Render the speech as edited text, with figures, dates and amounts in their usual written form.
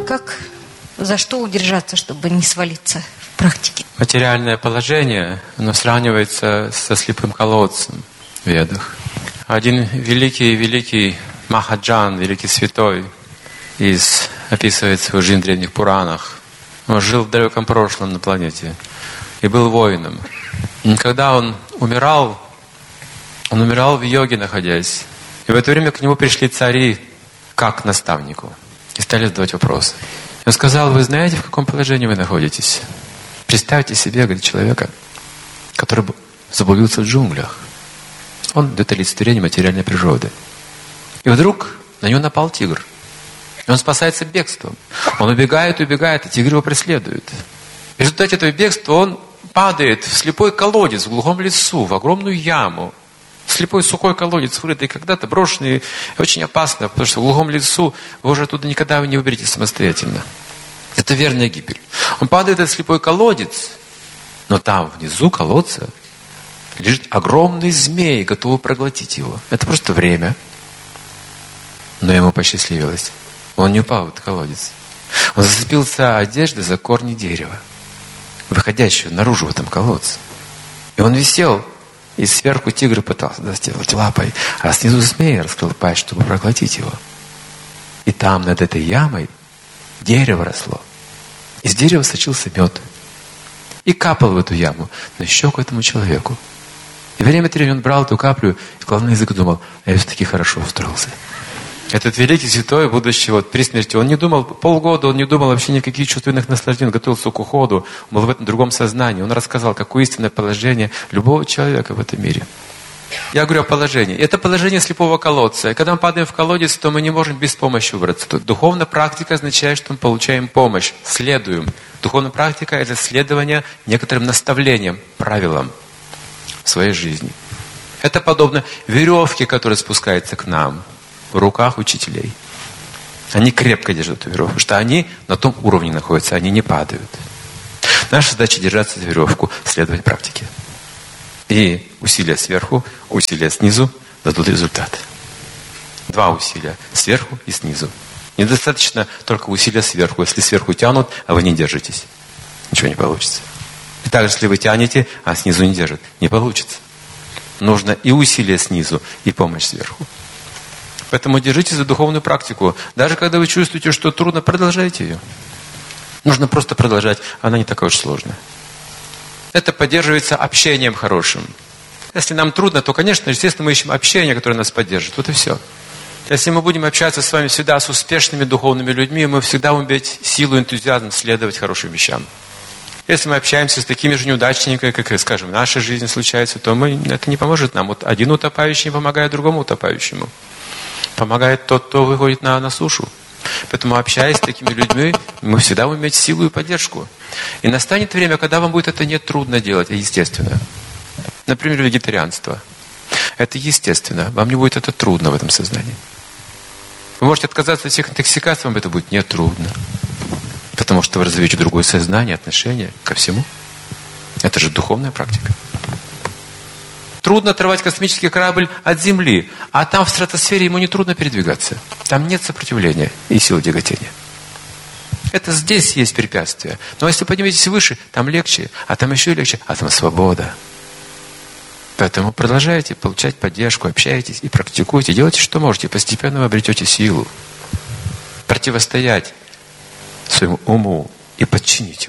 За что удержаться, чтобы не свалиться в практике? Материальное положение, оно сравнивается со слепым колодцем в Ведах. Один великий Махаджан, великий святой, описывает свою жизнь в древних Пуранах. Он жил в далеком прошлом на планете и был воином. И когда он умирал в йоге находясь. И в это время к нему пришли цари как к наставнику и стали задавать вопросы. Он сказал: вы знаете, в каком положении вы находитесь? Представьте себе, говорит, человека, который заблудился в джунглях. Он до олицетворения материальной природы. И вдруг на него напал тигр. И он спасается бегством. Он убегает, и тигр его преследует. В результате этого бегства он падает в слепой колодец в глухом лесу, в огромную яму. Слепой сухой колодец, вырытый когда-то, брошенный, очень опасно, потому что в глухом лесу вы уже оттуда никогда не выберетесь самостоятельно. Это верная гибель. Он падает в этот слепой колодец, но там внизу колодца лежит огромный змей, готовый проглотить его. Это просто время. Но ему посчастливилось. Он не упал в этот колодец. Он зацепился одеждой за корни дерева, выходящего наружу в этом колодце. И он висел. И сверху тигр пытался достигнуть лапой, а снизу змея раскрыл пасть, чтобы проглотить его. И там, над этой ямой, дерево росло. Из дерева сочился мед. И капал в эту яму на щеку этому человеку. И время от времени он брал эту каплю и клал на язык и думал: а я все-таки хорошо устроился. Этот великий святой, будучи при смерти, он не думал, полгода он не думал вообще никаких чувственных наслаждений, он готовился к уходу, он был в этом другом сознании. Он рассказал, какое истинное положение любого человека в этом мире. Я говорю о положении. Это положение слепого колодца. И когда мы падаем в колодец, то мы не можем без помощи выбраться. Духовная практика означает, что мы получаем помощь, следуем. Духовная практика – это следование некоторым наставлениям, правилам в своей жизни. Это подобно веревке, которая спускается к нам в руках учителей. Они крепко держат эту веревку, потому что они на том уровне находятся, они не падают. Наша задача держаться за веревку, следовать практике. И усилия сверху, усилия снизу дадут результат. 2 усилия, сверху и снизу. Недостаточно только усилия сверху. Если сверху тянут, а вы не держитесь, ничего не получится. И также, если вы тянете, а снизу не держат, не получится. Нужно и усилия снизу, и помощь сверху. Поэтому держитесь за духовную практику. Даже когда вы чувствуете, что трудно, продолжайте ее. Нужно просто продолжать, она не такая уж сложная. Это поддерживается общением хорошим. Если нам трудно, то, конечно, естественно, мы ищем общение, которое нас поддержит. Вот и все. Если мы будем общаться с вами всегда с успешными духовными людьми, мы всегда будем иметь силу, энтузиазм следовать хорошим вещам. Если мы общаемся с такими же неудачниками, как, скажем, в нашей жизни случается, то это не поможет нам. Вот один утопающий помогает другому утопающему. Помогает тот, кто выходит на сушу. Поэтому, общаясь с такими людьми, мы всегда будем иметь силу и поддержку. И настанет время, когда вам будет это не трудно делать, а естественно. Например, вегетарианство. Это естественно. Вам не будет это трудно в этом сознании. Вы можете отказаться от всех интоксикаций, вам это будет не трудно. Потому что вы развиваете другое сознание, отношение ко всему. Это же духовная практика. Трудно оторвать космический корабль от Земли, а там в стратосфере ему не трудно передвигаться. Там нет сопротивления и силы тяготения. Это здесь есть препятствия. Но если подниметесь выше, там легче, а там еще легче, а там свобода. Поэтому продолжайте получать поддержку, общайтесь и практикуйте, делайте, что можете. Постепенно вы обретете силу противостоять своему уму и подчинить его.